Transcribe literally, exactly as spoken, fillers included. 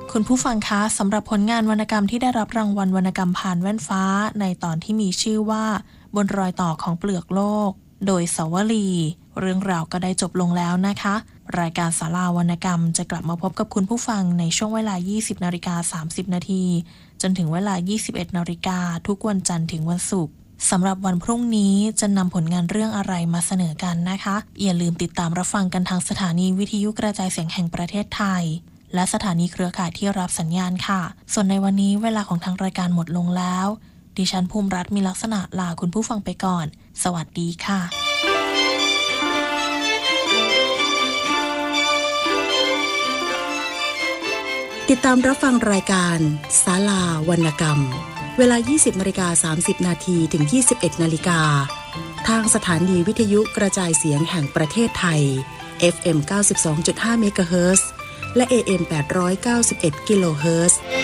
คุณผู้ฟังคะสำหรับผลงานวรรณกรรมที่ได้รับรางวัลวรรณกรรมผ่านแว่นฟ้าในตอนที่มีชื่อว่าบนรอยต่อของเปลือกโลกโดยสาวลีเรื่องราวก็ได้จบลงแล้วนะคะรายการศาลาวรรณกรรมจะกลับมาพบกับคุณผู้ฟังในช่วงเวลา ยี่สิบนาฬิกาสามสิบนาทีจนถึงเวลา ยี่สิบเอ็ดนาฬิกาทุกวันจันทร์ถึงวันศุกร์สำหรับวันพรุ่งนี้จะนำผลงานเรื่องอะไรมาเสนอกันนะคะอย่าลืมติดตามรับฟังกันทางสถานีวิทยุกระจายเสียงแห่งประเทศไทยและสถานีเครือข่ายที่รับสัญญาณค่ะส่วนในวันนี้เวลาของทางรายการหมดลงแล้วดิฉันภูมิรัตน์มีลักษณะลาคุณผู้ฟังไปก่อนสวัสดีค่ะติดตามรับฟังรายการศาลาวรรณกรรมเวลา ยี่สิบนาฬิกาสามสิบนาทีถึง ยี่สิบเอ็ดนาฬิกาทางสถานีวิทยุกระจายเสียงแห่งประเทศไทย เอฟ เอ็ม เก้าสิบสองจุดห้า เมกะเฮิรตซ์และ เอ เอ็ม แปดร้อยเก้าสิบเอ็ด กิโลเฮิรตซ์